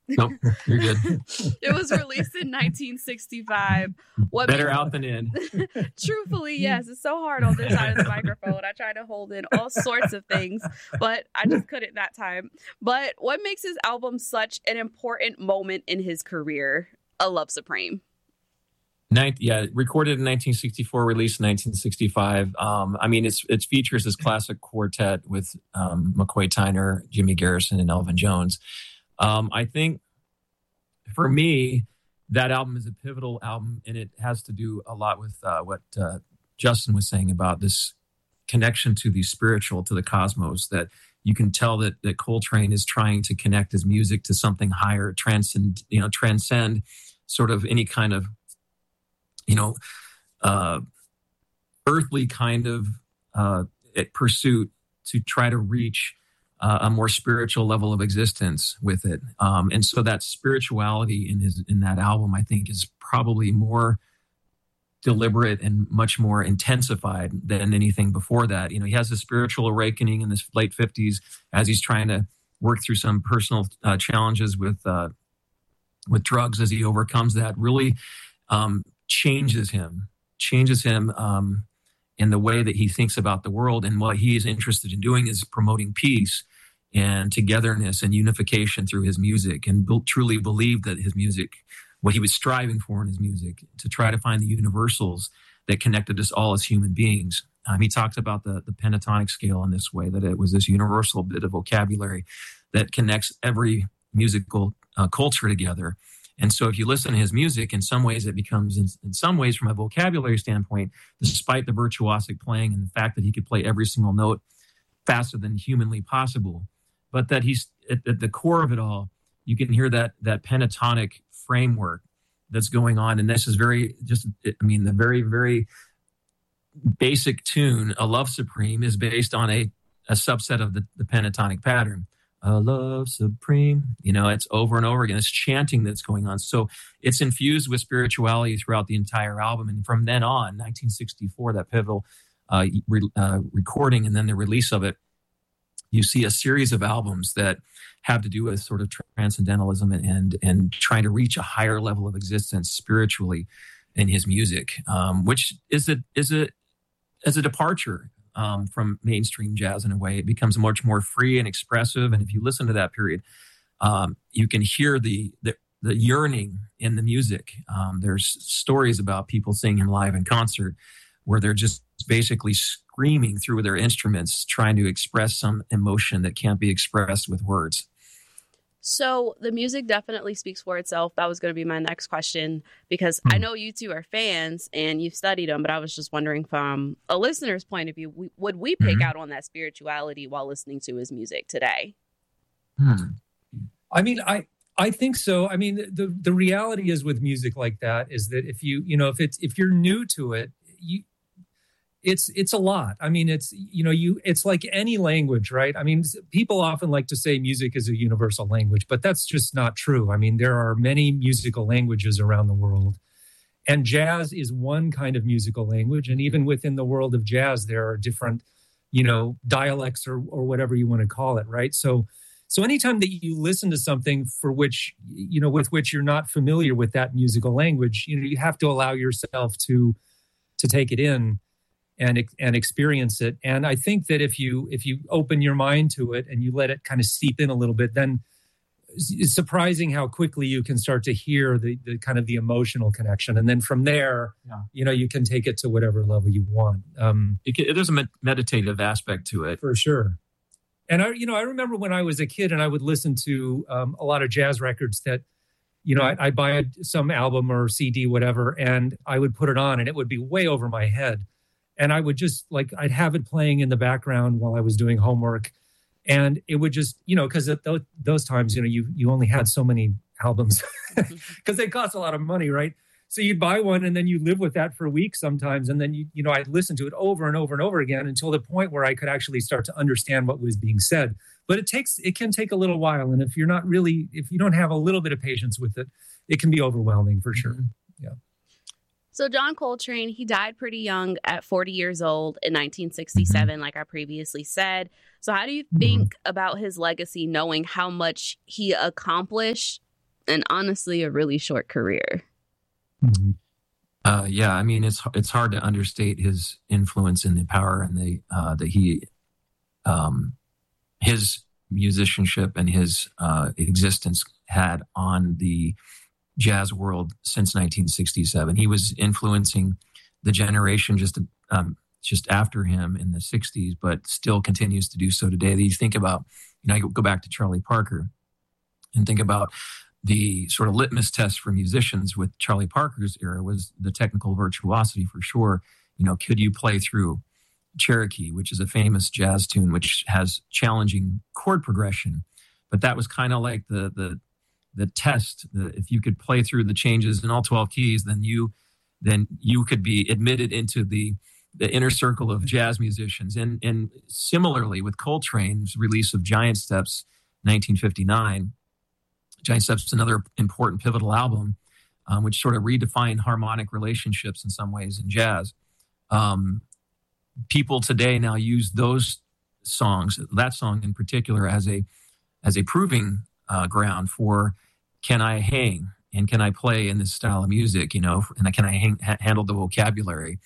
Nope, you're good. It was released in 1965. Better out than in. Truthfully, yes. It's so hard on this side of the microphone. I try to hold in all sorts of things, but I just couldn't that time. But what makes his album such an important moment in his career? A Love Supreme. Recorded in 1964, released in 1965. I mean, it features his classic quartet with McCoy Tyner, Jimmy Garrison, and Elvin Jones. I think for me, that album is a pivotal album, and it has to do a lot with what Justin was saying about this connection to the spiritual, to the cosmos, that you can tell that Coltrane is trying to connect his music to something higher, transcend sort of any kind of, earthly kind of pursuit to try to reach a more spiritual level of existence with it. And so that spirituality in that album, I think, is probably more deliberate and much more intensified than anything before that. He has a spiritual awakening in his late 50s as he's trying to work through some personal challenges with drugs. As he overcomes that, really changes him in the way that he thinks about the world. And what he is interested in doing is promoting peace and togetherness and unification through his music, and truly believed that his music, what he was striving for in his music, to try to find the universals that connected us all as human beings. He talks about the pentatonic scale in this way, that it was this universal bit of vocabulary that connects every musical culture together. And so if you listen to his music, in some ways it becomes, in some ways from a vocabulary standpoint, despite the virtuosic playing and the fact that he could play every single note faster than humanly possible, but that he's at the core of it all, you can hear that pentatonic framework that's going on. And this is the very, very basic tune, A Love Supreme, is based on a subset of the pentatonic pattern. A love supreme, it's over and over again. It's chanting that's going on. So it's infused with spirituality throughout the entire album. And from then on, 1964, that pivotal recording and then the release of it, you see a series of albums that have to do with sort of transcendentalism and trying to reach a higher level of existence spiritually in his music, which is a departure from mainstream jazz in a way. It becomes much more free and expressive. And if you listen to that period, you can hear the yearning in the music. There's stories about people seeing him live in concert where they're just basically screaming through their instruments, trying to express some emotion that can't be expressed with words. So the music definitely speaks for itself. That was going to be my next question, because I know you two are fans and you've studied them, but I was just wondering from a listener's point of view, would we pick out on that spirituality while listening to his music today? I mean, I think so. I mean, the reality is with music like that is that if you're new to it, it's a lot. I mean, it's like any language, right? I mean, people often like to say music is a universal language, but that's just not true. I mean, there are many musical languages around the world, and jazz is one kind of musical language. And even within the world of jazz, there are different, dialects or whatever you want to call it, right? So anytime that you listen to something for which, with which you're not familiar with that musical language, you have to allow yourself to take it in and experience it. And I think that if you open your mind to it and you let it kind of seep in a little bit, then it's surprising how quickly you can start to hear the kind of the emotional connection. And then from there, you can take it to whatever level you want. There's a meditative aspect to it. For sure. And I remember when I was a kid and I would listen to a lot of jazz records that, I'd buy some album or CD, whatever, and I would put it on and it would be way over my head. And I would just I'd have it playing in the background while I was doing homework. And it would just, because at those times, you only had so many albums because they cost a lot of money, right? So you'd buy one and then you live with that for weeks sometimes. And then, I'd listen to it over and over and over again until the point where I could actually start to understand what was being said. But it can take a little while. And if you don't have a little bit of patience with it, it can be overwhelming for sure. Yeah. So John Coltrane, he died pretty young at 40 years old in 1967, like I previously said. So how do you think about his legacy, knowing how much he accomplished and honestly a really short career. Mm-hmm. Yeah, I mean, it's hard to understate his influence and the power and that he, his musicianship and his existence had on the jazz world since 1967. He was influencing the generation just after him in the 60s, but still continues to do so today. You think about, I go back to Charlie Parker and think about the sort of litmus test for musicians with Charlie Parker's era was the technical virtuosity for sure. Could you play through Cherokee, which is a famous jazz tune, which has challenging chord progression, but that was kind of like the test. If you could play through the changes in all 12 keys, then you could be admitted into the inner circle of jazz musicians. And similarly with Coltrane's release of Giant Steps, 1959. Giant Steps is another important pivotal album, which sort of redefined harmonic relationships in some ways in jazz. People today now use those songs, that song in particular, as a proving ground for, can I hang and can I play in this style of music, and can I handle the vocabulary?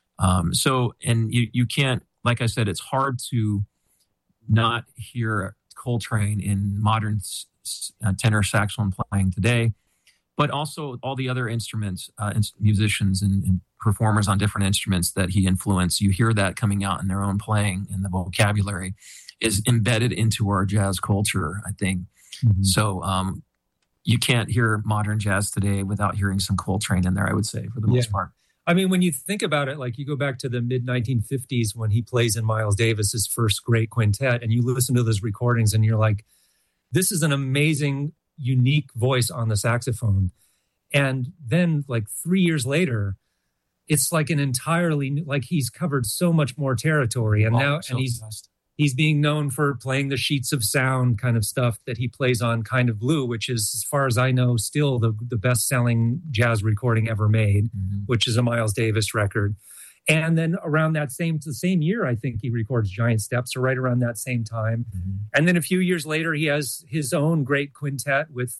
And you can't, like I said, it's hard to not hear Coltrane in modern tenor saxophone playing today, but also all the other instruments, musicians and performers on different instruments that he influenced. You hear that coming out in their own playing, and the vocabulary is embedded into our jazz culture, I think. Mm-hmm. So you can't hear modern jazz today without hearing some Coltrane in there, I would say, for the most part. I mean, when you think about it, like you go back to the mid-1950s when he plays in Miles Davis's first great quintet, and you listen to those recordings and you're like, this is an amazing, unique voice on the saxophone. And then like 3 years later, it's like an entirely new, like he's covered so much more territory. And he's being known for playing the Sheets of Sound kind of stuff that he plays on Kind of Blue, which is, as far as I know, still the best-selling jazz recording ever made, mm-hmm. which is a Miles Davis record. And then around the same year, I think he records Giant Steps, or right around that same time. Mm-hmm. And then a few years later, he has his own great quartet with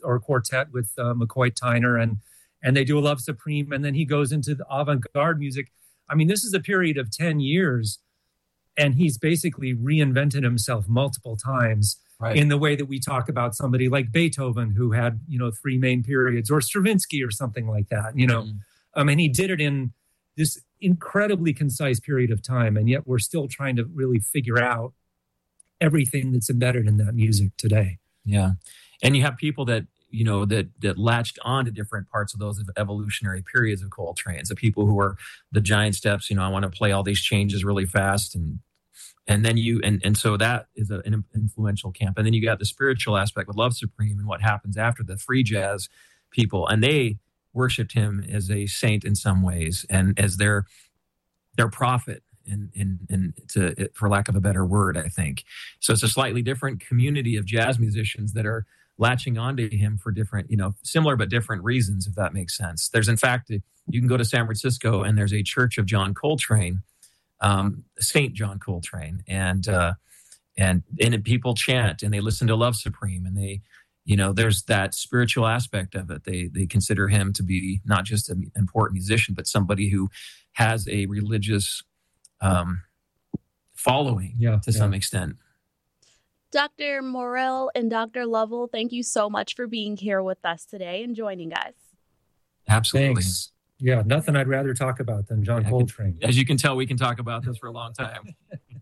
McCoy Tyner, and they do a Love Supreme. And then he goes into the avant-garde music. I mean, this is a period of 10 years, and he's basically reinvented himself multiple times in the way that we talk about somebody like Beethoven, who had, 3 main periods, or Stravinsky or something like that, Mm-hmm. And he did it in this incredibly concise period of time, and yet we're still trying to really figure out everything that's embedded in that music today. Yeah. And you have people that, that latched on to different parts of those evolutionary periods of Coltrane. So people who are the Giant Steps, I want to play all these changes really fast, and then so that is an influential camp. And then you got the spiritual aspect with Love Supreme and what happens after, the free jazz people, and they worshipped him as a saint in some ways and as their prophet, for lack of a better word, I think. So it's a slightly different community of jazz musicians that are latching onto him for different, similar but different reasons, if that makes sense. There's, in fact, you can go to San Francisco and there's a church of John Coltrane, Saint John Coltrane, and people chant and they listen to Love Supreme, and they, there's that spiritual aspect of it. They consider him to be not just an important musician, but somebody who has a religious following to some extent. Dr. Morell and Dr. Lovell, thank you so much for being here with us today and joining us. Absolutely. Thanks. Yeah, nothing I'd rather talk about than John Coltrane. As you can tell, we can talk about this for a long time.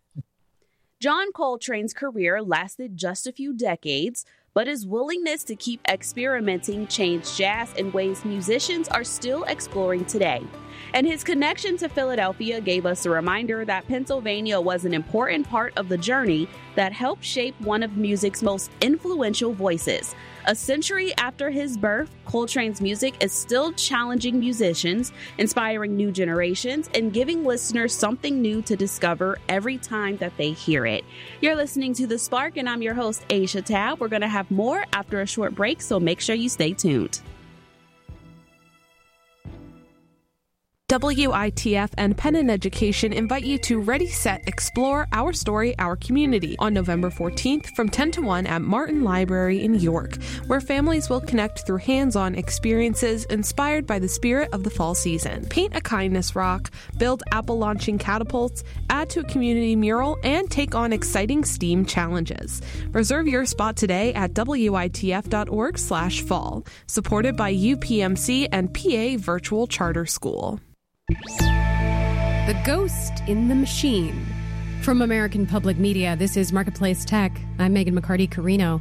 John Coltrane's career lasted just a few decades, but his willingness to keep experimenting changed jazz in ways musicians are still exploring today. And his connection to Philadelphia gave us a reminder that Pennsylvania was an important part of the journey that helped shape one of music's most influential voices. A century after his birth, Coltrane's music is still challenging musicians, inspiring new generations, and giving listeners something new to discover every time that they hear it. You're listening to The Spark, and I'm your host, Aisha Tab. We're going to have more after a short break, so make sure you stay tuned. WITF and Penn Education invite you to Ready, Set, Explore Our Story, Our Community on November 14th from 10 to 1 at Martin Library in York, where families will connect through hands-on experiences inspired by the spirit of the fall season. Paint a kindness rock, build apple launching catapults, add to a community mural, and take on exciting STEAM challenges. Reserve your spot today at witf.org/fall, supported by UPMC and PA Virtual Charter School. The Ghost in the Machine. From American Public Media, this is Marketplace Tech. I'm Megan McCarty-Carino.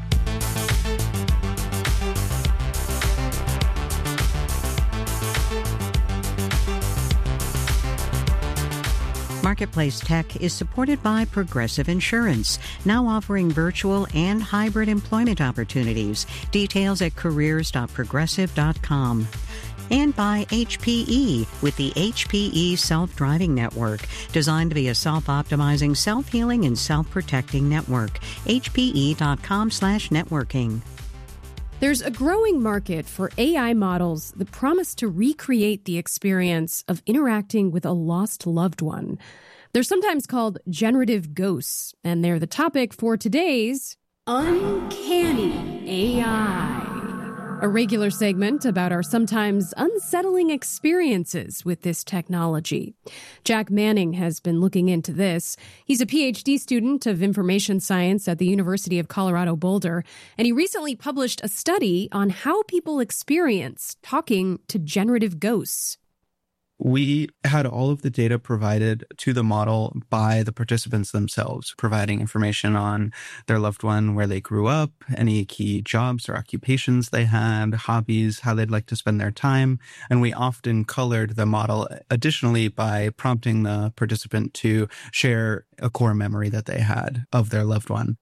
Marketplace Tech is supported by Progressive Insurance, now offering virtual and hybrid employment opportunities. Details at careers.progressive.com. And by HPE with the HPE Self-Driving Network, designed to be a self-optimizing, self-healing, and self-protecting network. HPE.com/networking. There's a growing market for AI models that promise to recreate the experience of interacting with a lost loved one. They're sometimes called generative ghosts, and they're the topic for today's Uncanny AI. A regular segment about our sometimes unsettling experiences with this technology. Jack Manning has been looking into this. He's a PhD student of information science at the University of Colorado Boulder, and he recently published a study on how people experience talking to generative ghosts. We had all of the data provided to the model by the participants themselves, providing information on their loved one, where they grew up, any key jobs or occupations they had, hobbies, how they'd like to spend their time. And we often colored the model additionally by prompting the participant to share a core memory that they had of their loved one.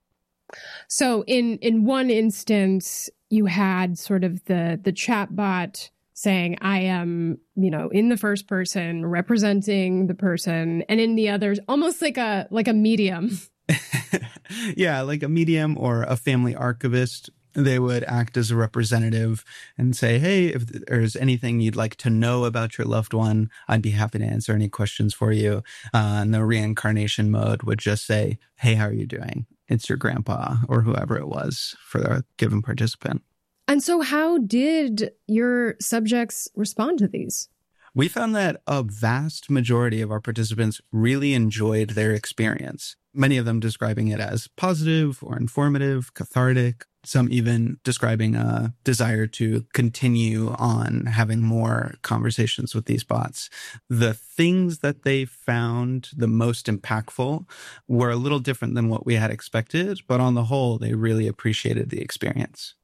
So in one instance, you had sort of the chatbot saying, I am, in the first person, representing the person, and in the others, almost like a medium. Yeah, like a medium or a family archivist. They would act as a representative and say, hey, if there's anything you'd like to know about your loved one, I'd be happy to answer any questions for you. And the reincarnation mode would just say, hey, how are you doing? It's your grandpa or whoever it was for the given participant. And so how did your subjects respond to these? We found that a vast majority of our participants really enjoyed their experience, many of them describing it as positive or informative, cathartic, some even describing a desire to continue on having more conversations with these bots. The things that they found the most impactful were a little different than what we had expected, but on the whole, they really appreciated the experience.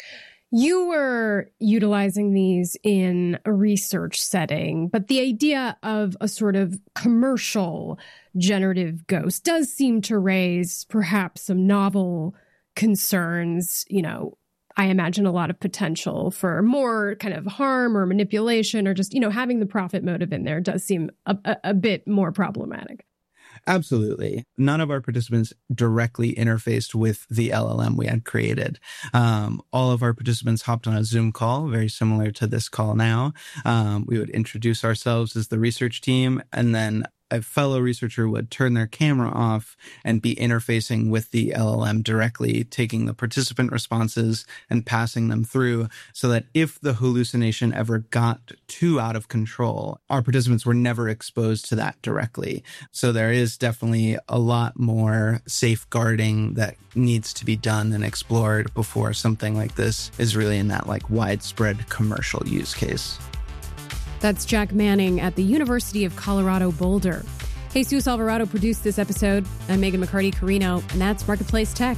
You were utilizing these in a research setting, but the idea of a sort of commercial generative ghost does seem to raise perhaps some novel concerns. I imagine a lot of potential for more kind of harm or manipulation, or just, having the profit motive in there does seem a bit more problematic. Absolutely. None of our participants directly interfaced with the LLM we had created. All of our participants hopped on a Zoom call, very similar to this call now. We would introduce ourselves as the research team, and then a fellow researcher would turn their camera off and be interfacing with the LLM directly, taking the participant responses and passing them through, so that if the hallucination ever got too out of control, our participants were never exposed to that directly. So there is definitely a lot more safeguarding that needs to be done and explored before something like this is really in that widespread commercial use case. That's Jack Manning at the University of Colorado Boulder. Jesus Alvarado produced this episode. I'm Megan McCarty-Carino, and that's Marketplace Tech.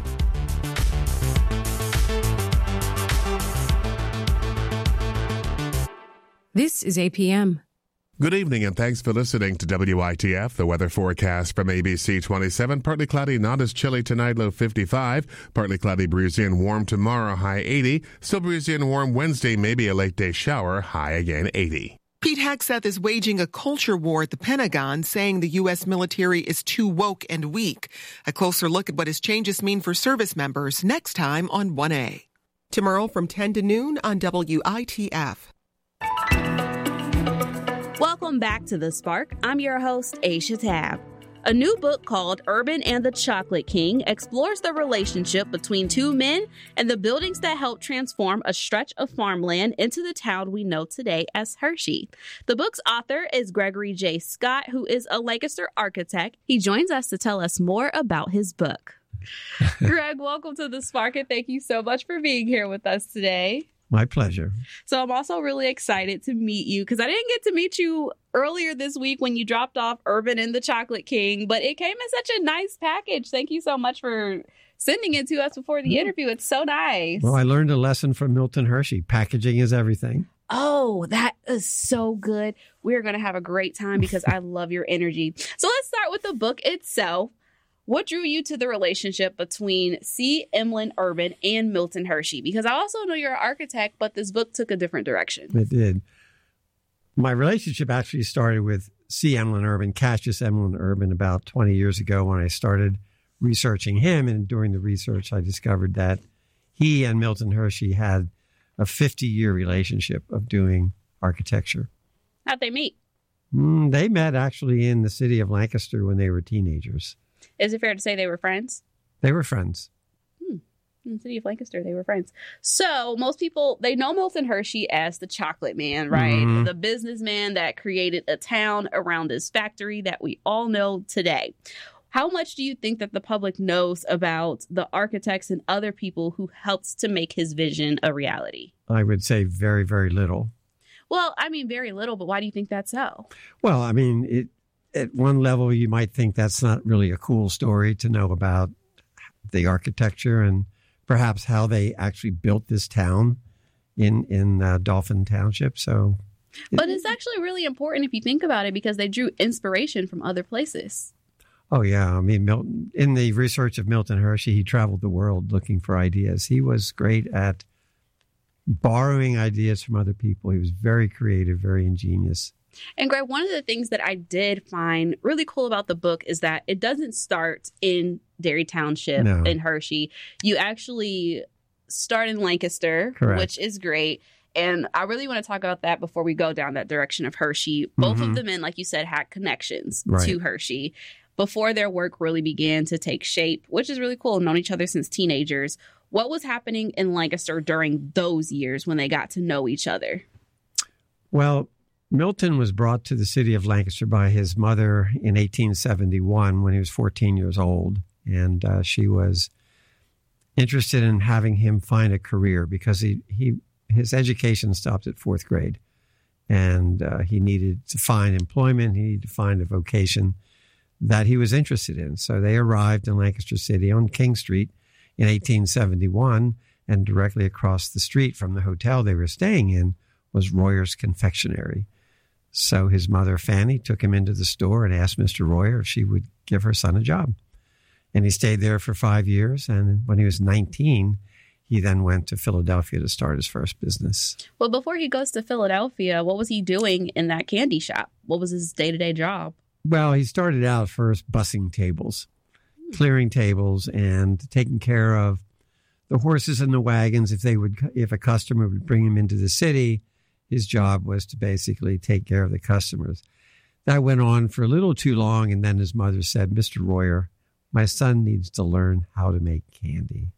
This is APM. Good evening, and thanks for listening to WITF, the weather forecast from ABC 27. Partly cloudy, not as chilly tonight, low 55. Partly cloudy, breezy and warm tomorrow, high 80. Still breezy and warm Wednesday, maybe a late day shower, high again 80. Pete Hegseth is waging a culture war at the Pentagon, saying the U.S. military is too woke and weak. A closer look at what his changes mean for service members next time on 1A. Tomorrow from 10 to noon on WITF. Welcome back to The Spark. I'm your host, Aisha Tab. A new book called Urban and the Chocolate King explores the relationship between two men and the buildings that helped transform a stretch of farmland into the town we know today as Hershey. The book's author is Gregory J. Scott, who is a Lancaster architect. He joins us to tell us more about his book. Greg, welcome to The Spark, and thank you so much for being here with us today. My pleasure. So I'm also really excited to meet you because I didn't get to meet you earlier this week when you dropped off Urban and the Chocolate King, but it came in such a nice package. Thank you so much for sending it to us before the interview. It's so nice. Well, I learned a lesson from Milton Hershey. Packaging is everything. Oh, that is so good. We're going to have a great time because I love your energy. So let's start with the book itself. What drew you to the relationship between C. Emlen Urban and Milton Hershey? Because I also know you're an architect, but this book took a different direction. It did. My relationship actually started with C. Emlen Urban, Cassius Emlen Urban, about 20 years ago when I started researching him. And during the research, I discovered that he and Milton Hershey had a 50-year relationship of doing architecture. How'd they meet? They met actually in the city of Lancaster when they were teenagers. Is it fair to say they were friends? They were friends. In the city of Lancaster, they were friends. So most people, they know Milton Hershey as the chocolate man, right? Mm-hmm. The businessman that created a town around his factory that we all know today. How much do you think that the public knows about the architects and other people who helped to make his vision a reality? I would say very, very little. Well, I mean, very little, but why do you think that's so? Well, I mean, at one level, you might think that's not really a cool story to know about the architecture and perhaps how they actually built this town in Dauphin Township. But it's actually really important if you think about it because they drew inspiration from other places. Oh, yeah. I mean, Milton, in the research of Milton Hershey, he traveled the world looking for ideas. He was great at borrowing ideas from other people. He was very creative, very ingenious. And Greg, one of the things that I did find really cool about the book is that it doesn't start in Derry Township in Hershey. You actually start in Lancaster, correct, which is great. And I really want to talk about that before we go down that direction of Hershey. Both of the men, like you said, had connections to Hershey before their work really began to take shape, which is really cool. Known each other since teenagers. What was happening in Lancaster during those years when they got to know each other? Well, Milton was brought to the city of Lancaster by his mother in 1871 when he was 14 years old. And she was interested in having him find a career because his education stopped at fourth grade. And he needed to find employment. He needed to find a vocation that he was interested in. So they arrived in Lancaster City on King Street in 1871. And directly across the street from the hotel they were staying in was Royer's Confectionery. So his mother, Fanny, took him into the store and asked Mr. Royer if she would give her son a job. And he stayed there for 5 years. And when he was 19, he then went to Philadelphia to start his first business. Well, before he goes to Philadelphia, what was he doing in that candy shop? What was his day-to-day job? Well, he started out first bussing tables, clearing tables and taking care of the horses and the wagons. If a customer would bring him into the city, his job was to basically take care of the customers. That went on for a little too long, and then his mother said, Mr. Royer, my son needs to learn how to make candy.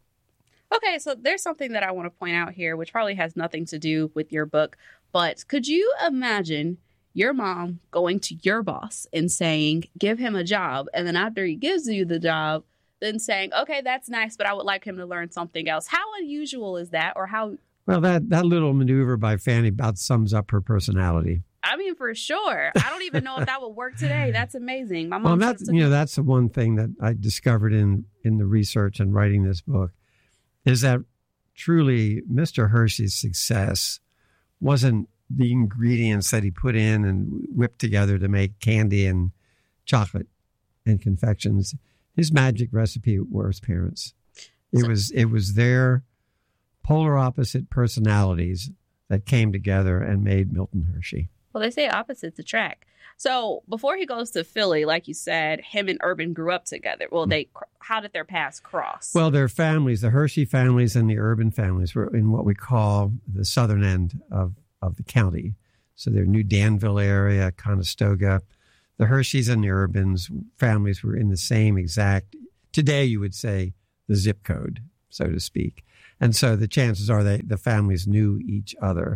Okay, so there's something that I want to point out here, which probably has nothing to do with your book, but could you imagine your mom going to your boss and saying, give him a job, and then after he gives you the job, then saying, okay, that's nice, but I would like him to learn something else? How unusual is that, or how... Well, that little maneuver by Fanny about sums up her personality. I mean, for sure. I don't even know if that would work today. That's amazing. My mom. Well, that's the one thing that I discovered in the research and writing this book is that truly Mr. Hershey's success wasn't the ingredients that he put in and whipped together to make candy and chocolate and confections. His magic recipe were his parents. It was their polar opposite personalities that came together and made Milton Hershey. Well, they say opposites attract. So before he goes to Philly, like you said, him and Urban grew up together. Well, how did their paths cross? Well, their families, the Hershey families and the Urban families, were in what we call the southern end of the county. So their New Danville area, Conestoga, the Hersheys and the Urbans families were in the same exact, today you would say, the zip code, so to speak. And so the chances are the families knew each other.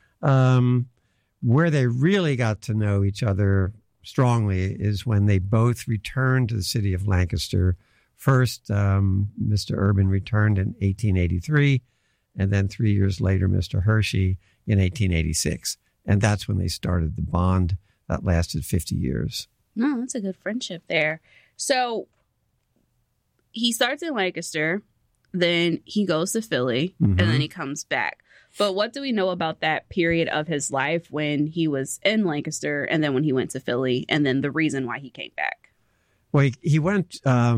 Where they really got to know each other strongly is when they both returned to the city of Lancaster. First, Mr. Urban returned in 1883, and then 3 years later, Mr. Hershey in 1886. And that's when they started the bond that lasted 50 years. No, that's a good friendship there. So he starts in Lancaster, then he goes to Philly, and then he comes back. But what do we know about that period of his life when he was in Lancaster and then when he went to Philly, and then the reason why he came back? Well, he went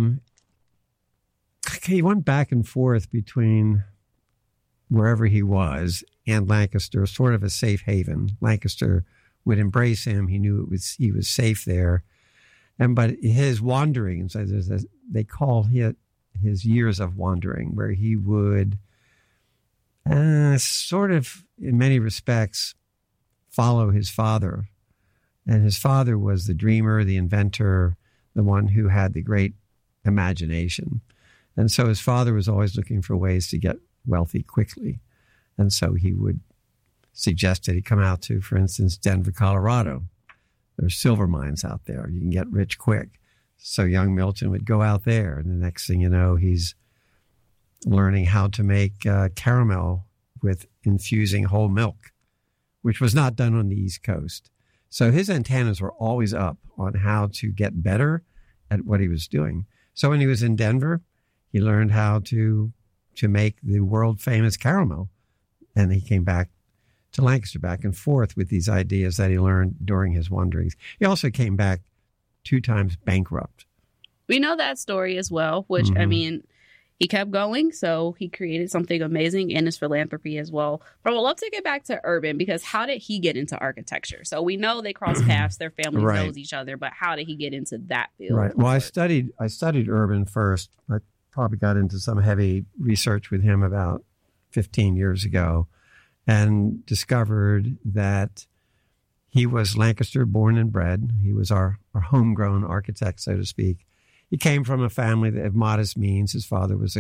back and forth between wherever he was and Lancaster, sort of a safe haven. Lancaster would embrace him. He knew he was safe there. But his wanderings, they call it his years of wandering, where he would sort of, in many respects, follow his father. And his father was the dreamer, the inventor, the one who had the great imagination. And so his father was always looking for ways to get wealthy quickly. And so he would suggest that he come out to, for instance, Denver, Colorado. There's silver mines out there. You can get rich quick. So young Milton would go out there. And the next thing you know, he's learning how to make caramel with infusing whole milk, which was not done on the East Coast. So his antennas were always up on how to get better at what he was doing. So when he was in Denver, he learned how to make the world famous caramel. And he came back to Lancaster, back and forth with these ideas that he learned during his wanderings. He also came back 2 times bankrupt. We know that story as well, which, I mean, he kept going, so he created something amazing in his philanthropy as well. But I'd love to get back to Urban, because how did he get into architecture? So we know they cross paths, their families knows each other, but how did he get into that field? Right. Well, I studied Urban first. I probably got into some heavy research with him about 15 years ago and discovered that he was Lancaster born and bred. He was our homegrown architect, so to speak. He came from a family that of modest means. His father was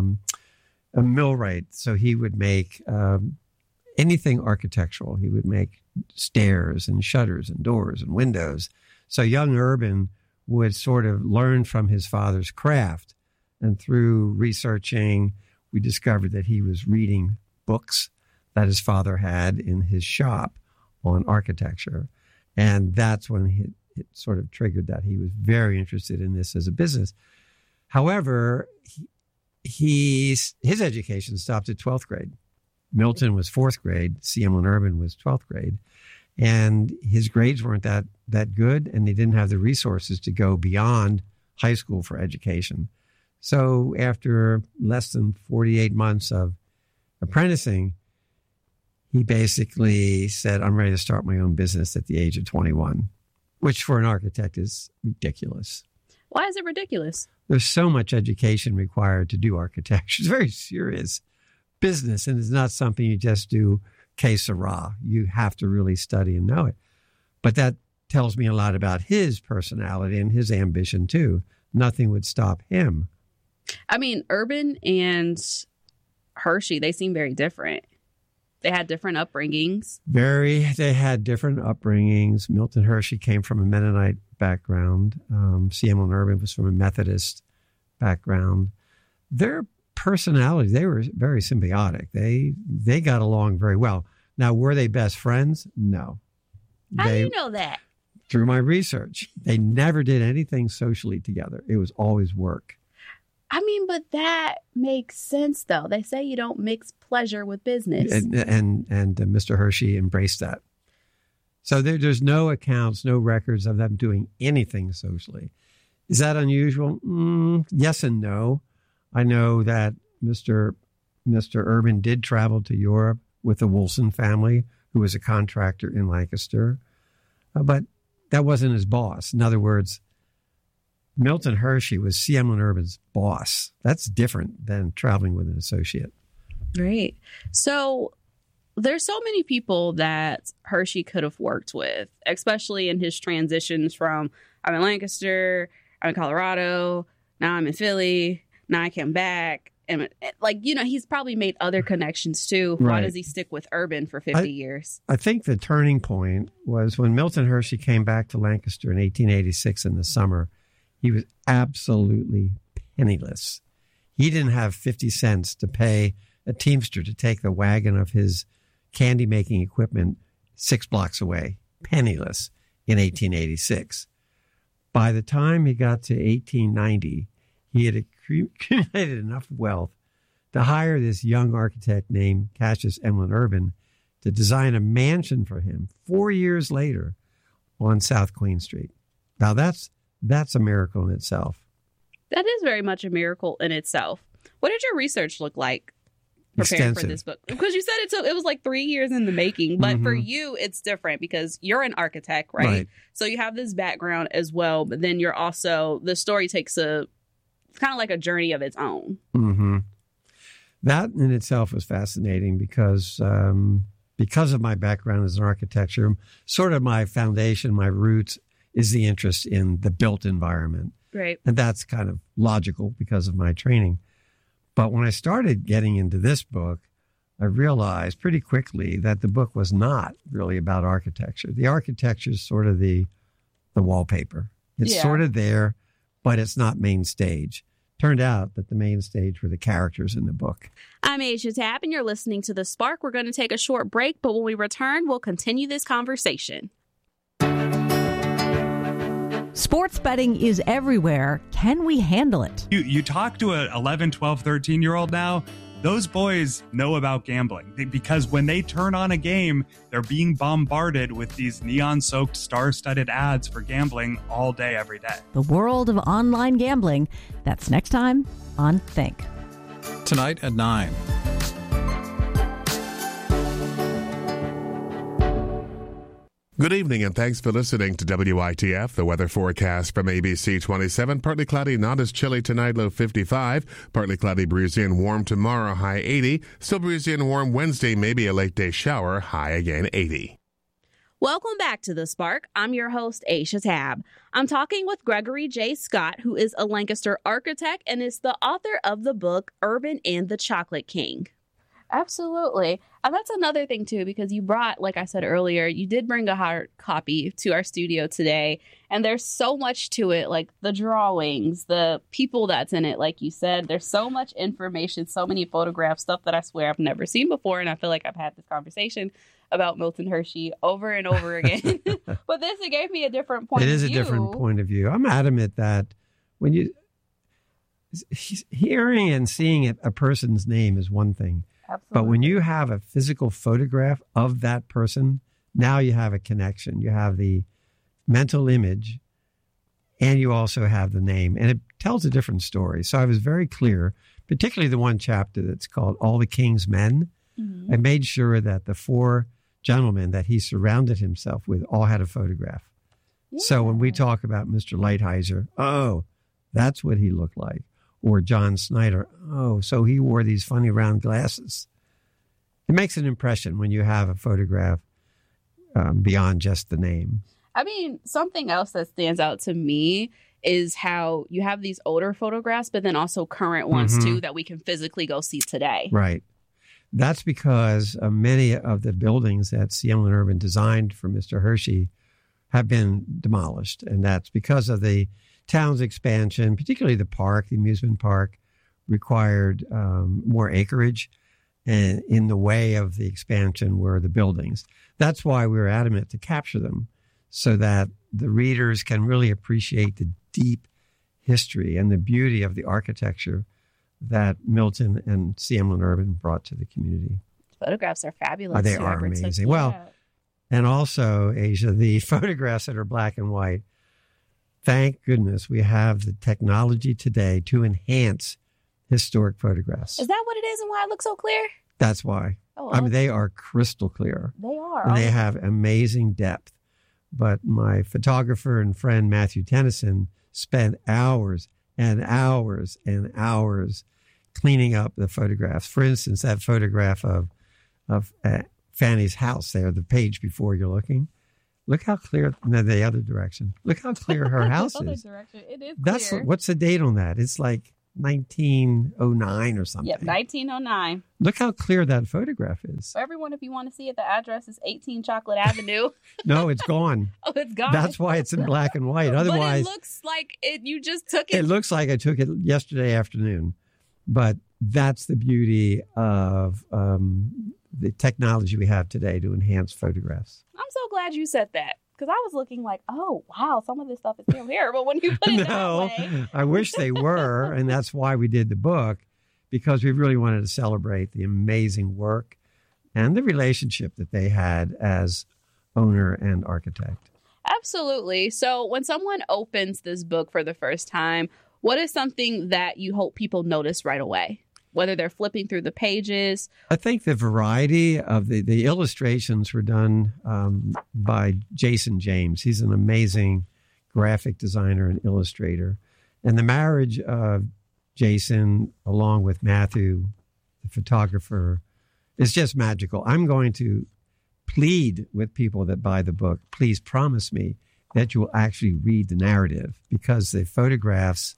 a millwright, so he would make anything architectural. He would make stairs and shutters and doors and windows. So young Urban would sort of learn from his father's craft. And through researching, we discovered that he was reading books that his father had in his shop on architecture. And that's when it sort of triggered that he was very interested in this as a business. However, his education stopped at 12th grade. Milton was 4th grade. C. Emlen Urban was 12th grade. And his grades weren't that good, and they didn't have the resources to go beyond high school for education. So after less than 48 months of apprenticing, he basically said, I'm ready to start my own business at the age of 21, which for an architect is ridiculous. Why is it ridiculous? There's so much education required to do architecture. It's very serious business, and it's not something you just do que sera. You have to really study and know it. But that tells me a lot about his personality and his ambition, too. Nothing would stop him. I mean, Urban and Hershey, they seem very different. They had different upbringings. They had different upbringings. Milton Hershey came from a Mennonite background. C. Emlen Urban was from a Methodist background. Their personalities, they were very symbiotic. They got along very well. Now, were they best friends? No. How do you know that? Through my research. They never did anything socially together. It was always work. I mean, but that makes sense, though. They say you don't mix pleasure with business. And Mr. Hershey embraced that. So there's no accounts, no records of them doing anything socially. Is that unusual? Yes and no. I know that Mr. Urban did travel to Europe with the Wilson family, who was a contractor in Lancaster. But that wasn't his boss. In other words, Milton Hershey was C. Emlen Urban's boss. That's different than traveling with an associate. Right. So There's so many people that Hershey could have worked with, especially in his transitions from I'm in Lancaster, I'm in Colorado, now I'm in Philly, now I came back. And he's probably made other connections too. Right. Why does he stick with urban for 50 years? I think the turning point was when Milton Hershey came back to Lancaster in 1886 in the summer. He was absolutely penniless. He didn't have 50 cents to pay a teamster to take the wagon of his candy making equipment 6 blocks away, penniless in 1886. By the time he got to 1890, he had accumulated enough wealth to hire this young architect named Cassius Emlyn Urban to design a mansion for him 4 years later on South Queen Street. Now that's a miracle in itself. That is very much a miracle in itself. What did your research look like preparing for this book? Because you said it was like 3 years in the making, but for you, it's different because you're an architect, right? So you have this background as well, but then you're also, the story takes it's kind of like a journey of its own. Mm-hmm. That in itself was fascinating because of my background as an architecture, sort of my foundation, my roots is the interest in the built environment. Right. And that's kind of logical because of my training. But when I started getting into this book, I realized pretty quickly that the book was not really about architecture. The architecture is sort of the wallpaper. It's sort of there, but it's not main stage. Turned out that the main stage were the characters in the book. I'm Asia Tabb, and you're listening to The Spark. We're going to take a short break, but when we return, we'll continue this conversation. Sports betting is everywhere. Can we handle it? You talk to an 11, 12, 13-year-old now, those boys know about gambling because when they turn on a game, they're being bombarded with these neon-soaked, star-studded ads for gambling all day, every day. The world of online gambling. That's next time on Think. Tonight at 9. Good evening and thanks for listening to WITF, the weather forecast from ABC 27. Partly cloudy, not as chilly tonight, low 55. Partly cloudy, breezy and warm tomorrow, high 80. Still breezy and warm Wednesday, maybe a late day shower, high again 80. Welcome back to The Spark. I'm your host, Aisha Tabb. I'm talking with Gregory J. Scott, who is a Lancaster architect and is the author of the book Urban and the Chocolate King. Absolutely. And that's another thing, too, because you brought, like I said earlier, you did bring a hard copy to our studio today. And there's so much to it, like the drawings, the people that's in it, like you said. There's so much information, so many photographs, stuff that I swear I've never seen before. And I feel like I've had this conversation about Milton Hershey over and over again. But this, it gave me a different point of view. It is a different point of view. I'm adamant that when you hearing and seeing a person's name is one thing. Absolutely. But when you have a physical photograph of that person, now you have a connection. You have the mental image and you also have the name. And it tells a different story. So I was very clear, particularly the one chapter that's called All the King's Men. Mm-hmm. I made sure that the 4 gentlemen that he surrounded himself with all had a photograph. Yeah. So when we talk about Mr. Lighthizer, oh, that's what he looked like. Or John Snyder, oh, so he wore these funny round glasses. It makes an impression when you have a photograph beyond just the name. I mean, something else that stands out to me is how you have these older photographs, but then also current ones, too, that we can physically go see today. Right. That's because many of the buildings that C. Emlyn Urban designed for Mr. Hershey have been demolished. And that's because of the town's expansion, particularly the park, the amusement park, required more acreage. And in the way of the expansion were the buildings. That's why we were adamant to capture them so that the readers can really appreciate the deep history and the beauty of the architecture that Milton and C. Emlyn Urban brought to the community. Photographs are fabulous. They are amazing. Well, and also, Asia, the photographs that are black and white, thank goodness we have the technology today to enhance historic photographs. Is that what it is and why it looks so clear? That's why. Oh, I mean, they are crystal clear. They are. And they have amazing depth. But my photographer and friend, Matthew Tennyson, spent hours and hours and hours cleaning up the photographs. For instance, that photograph of Fanny's house there, the page before you're looking. Look how clear, no, the other direction. Look how clear her house is. Direction. It is That's clear. what's the date on that? It's like 1909 or something. Yep, 1909. Look how clear that photograph is. For everyone, if you want to see it, the address is 18 Chocolate Avenue. No, it's gone. Oh, it's gone. That's why it's in black and white. Otherwise, but it looks like you just took it. It looks like I took it yesterday afternoon. But that's the beauty of the technology we have today to enhance photographs. I'm so glad you said that, because I was looking like, oh, wow, some of this stuff is still here. But when you put it that way. I wish they were. And that's why we did the book, because we really wanted to celebrate the amazing work and the relationship that they had as owner and architect. Absolutely. So when someone opens this book for the first time, what is something that you hope people notice right away? Whether they're flipping through the pages. I think the variety of the illustrations were done by Jason James. He's an amazing graphic designer and illustrator. And the marriage of Jason, along with Matthew, the photographer, is just magical. I'm going to plead with people that buy the book, please promise me that you will actually read the narrative, because the photographs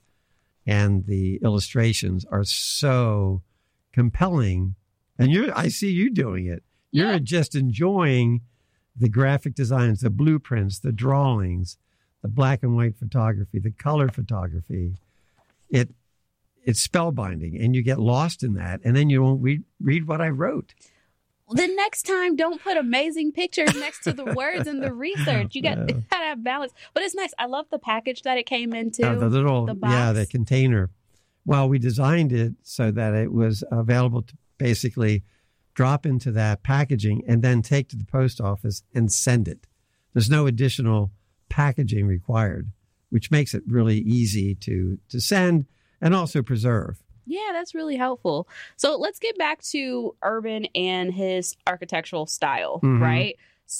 and the illustrations are so compelling. And I see you doing it. You're just enjoying the graphic designs, the blueprints, the drawings, the black and white photography, the color photography. It's spellbinding, and you get lost in that. And then you won't read what I wrote. The next time, don't put amazing pictures next to the words and the research. You got to have balance. But it's nice. I love the package that it came into. The box. The container. Well, we designed it so that it was available to basically drop into that packaging and then take to the post office and send it. There's no additional packaging required, which makes it really easy to send and also preserve. Yeah, that's really helpful. So let's get back to Urban and his architectural style, right?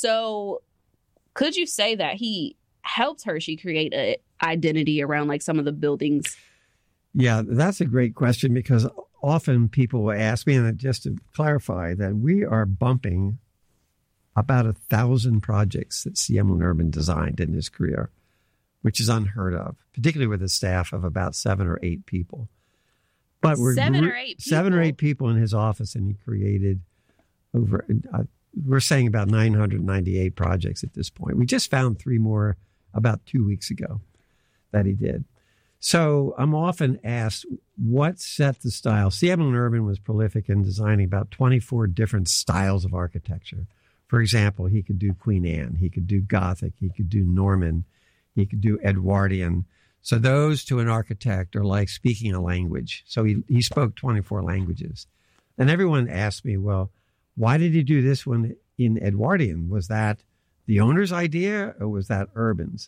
So could you say that he helped Hershey create an identity around like some of the buildings? Yeah, that's a great question, because often people will ask me, and just to clarify, that we are bumping about 1,000 projects that C. Emlen Urban designed in his career, which is unheard of, particularly with a staff of about 7 or 8 people. But we're 7 or 8 people. 7 or 8 people in his office, and he created over, we're saying about 998 projects at this point. We just found 3 more about 2 weeks ago that he did. So I'm often asked, what set the style? C. Emlen Urban was prolific in designing about 24 different styles of architecture. For example, he could do Queen Anne, he could do Gothic, he could do Norman, he could do Edwardian. So those to an architect are like speaking a language. So he spoke 24 languages. And everyone asked me, well, why did he do this one in Edwardian? Was that the owner's idea, or was that Urban's?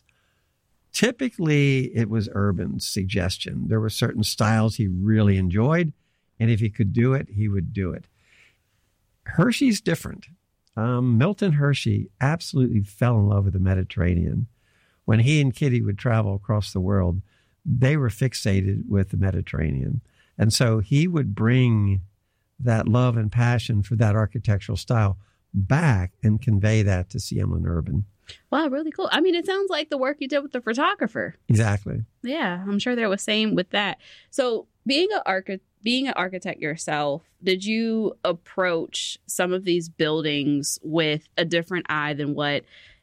Typically, it was Urban's suggestion. There were certain styles he really enjoyed, and if he could do it, he would do it. Hershey's different. Milton Hershey absolutely fell in love with the Mediterranean. When he and Kitty would travel across the world, they were fixated with the Mediterranean. And so he would bring that love and passion for that architectural style back and convey that to C. Emlen Urban. Wow, really cool. I mean, it sounds like the work you did with the photographer. Exactly. Yeah, I'm sure there was same with that. So being an architect yourself, did you approach some of these buildings with a different eye than what,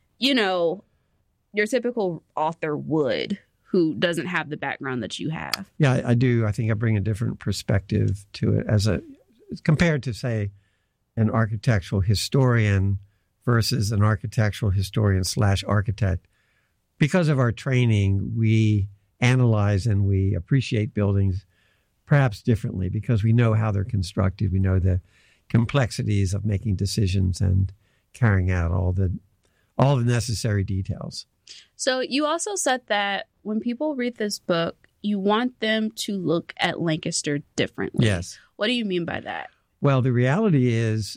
your typical author would, who doesn't have the background that you have? Yeah, I do. I think I bring a different perspective to it compared to, say, an architectural historian versus an architectural historian / architect. Because of our training, we analyze and we appreciate buildings perhaps differently, because we know how they're constructed. We know the complexities of making decisions and carrying out all the necessary details. So you also said that when people read this book, you want them to look at Lancaster differently. Yes. What do you mean by that? Well, the reality is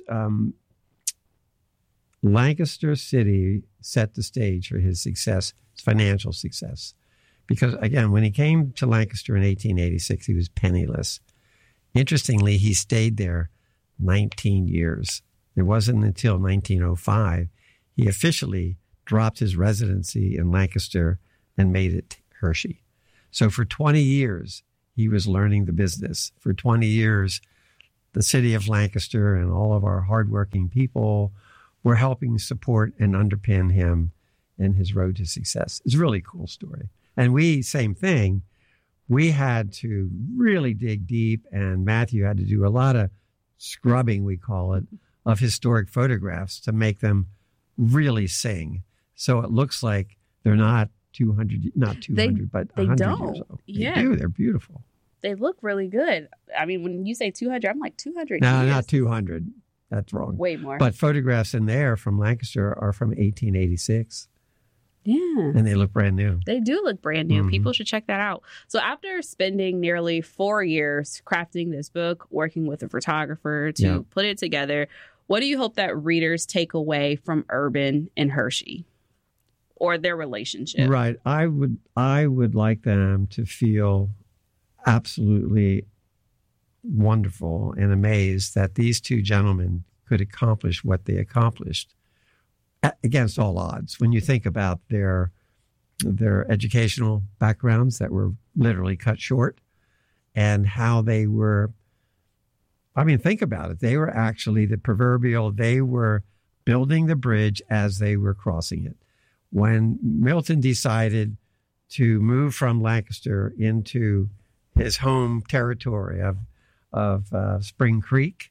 Lancaster City set the stage for his success, his financial success. Because, again, when he came to Lancaster in 1886, he was penniless. Interestingly, he stayed there 19 years. It wasn't until 1905 he officially dropped his residency in Lancaster and made it Hershey. So for 20 years, he was learning the business. For 20 years, the city of Lancaster and all of our hardworking people were helping support and underpin him in his road to success. It's a really cool story. And we, same thing, we had to really dig deep, and Matthew had to do a lot of scrubbing, we call it, of historic photographs to make them really sing. So it looks like they're not 200, but 100 years old. Yeah. They do. They're beautiful. They look really good. I mean, when you say 200, I'm like 200 No, years. not 200. That's wrong. Way more. But photographs in there from Lancaster are from 1886. Yeah. And they look brand new. They do look brand new. People should check that out. So after spending nearly 4 years crafting this book, working with a photographer to put it together, what do you hope that readers take away from Urban and Hershey or their relationship? Right. I would like them to feel absolutely wonderful and amazed that these two gentlemen could accomplish what they accomplished against all odds. When you think about their educational backgrounds that were literally cut short and how they were, I mean, think about it. They were actually they were building the bridge as they were crossing it. When Milton decided to move from Lancaster into his home territory of Spring Creek,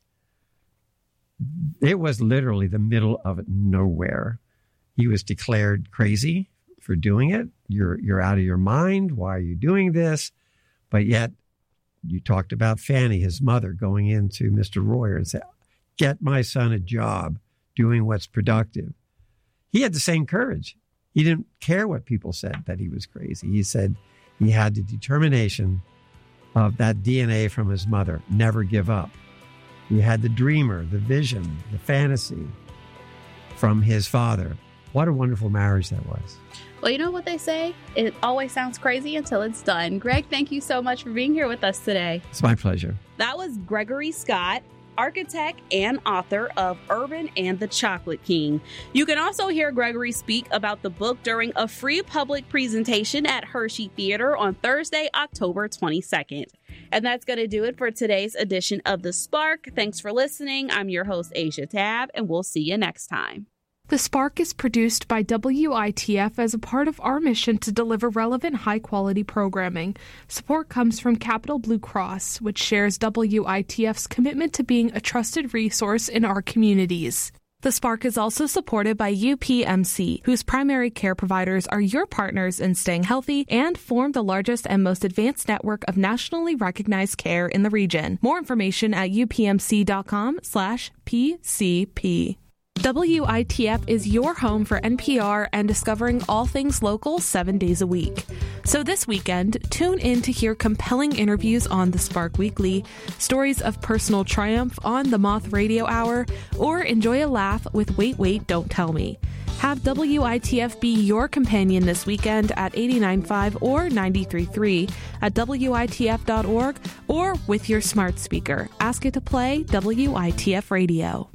it was literally the middle of nowhere. He was declared crazy for doing it. You're out of your mind. Why are you doing this? But yet, you talked about Fanny, his mother, going into Mr. Royer and said, "Get my son a job doing what's productive." He had the same courage. He didn't care what people said that he was crazy. He said he had the determination of that DNA from his mother, never give up. He had the dreamer, the vision, the fantasy from his father. What a wonderful marriage that was. Well, you know what they say? It always sounds crazy until it's done. Greg, thank you so much for being here with us today. It's my pleasure. That was Gregory Scott, architect and author of Urban and the Chocolate King. You can also hear Gregory speak about the book during a free public presentation at Hershey Theater on Thursday, October 22nd. And that's going to do it for today's edition of The Spark. Thanks for listening. I'm your host, Asia Tab, and we'll see you next time. The Spark is produced by WITF as a part of our mission to deliver relevant, high-quality programming. Support comes from Capital Blue Cross, which shares WITF's commitment to being a trusted resource in our communities. The Spark is also supported by UPMC, whose primary care providers are your partners in staying healthy and form the largest and most advanced network of nationally recognized care in the region. More information at upmc.com/PCP. WITF is your home for NPR and discovering all things local 7 days a week. So this weekend, tune in to hear compelling interviews on The Spark Weekly, stories of personal triumph on The Moth Radio Hour, or enjoy a laugh with Wait, Wait, Don't Tell Me. Have WITF be your companion this weekend at 89.5 or 93.3 at WITF.org or with your smart speaker. Ask it to play WITF Radio.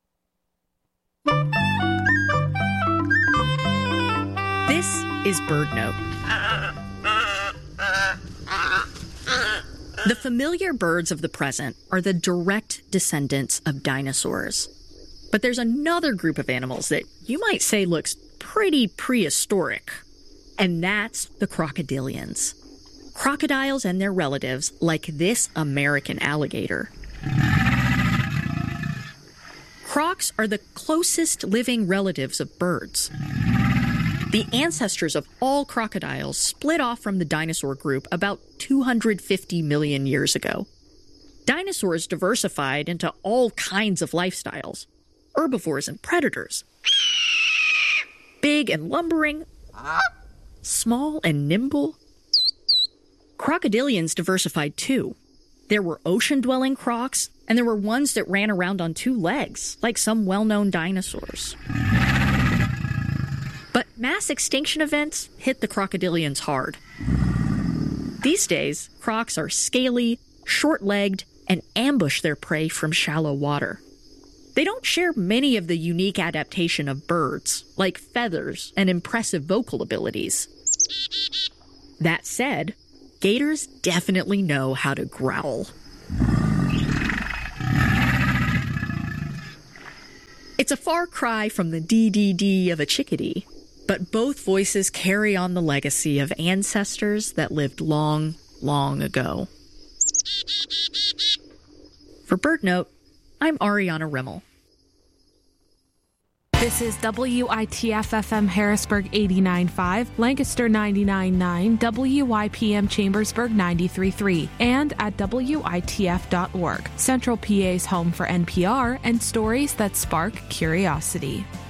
This is BirdNote. The familiar birds of the present are the direct descendants of dinosaurs. But there's another group of animals that you might say looks pretty prehistoric, and that's the crocodilians. Crocodiles and their relatives, like this American alligator. Crocs are the closest living relatives of birds. The ancestors of all crocodiles split off from the dinosaur group about 250 million years ago. Dinosaurs diversified into all kinds of lifestyles, herbivores and predators, big and lumbering, small and nimble. Crocodilians diversified too. There were ocean-dwelling crocs, and there were ones that ran around on two legs, like some well-known dinosaurs. But mass extinction events hit the crocodilians hard. These days, crocs are scaly, short-legged, and ambush their prey from shallow water. They don't share many of the unique adaptation of birds, like feathers and impressive vocal abilities. That said, gators definitely know how to growl. It's a far cry from the dee-dee-dee of a chickadee, but both voices carry on the legacy of ancestors that lived long, long ago. For BirdNote, I'm Ariana Rimmel. This is WITF-FM Harrisburg 89.5, Lancaster 99.9, WYPM Chambersburg 93.3, and at WITF.org, Central PA's home for NPR and stories that spark curiosity.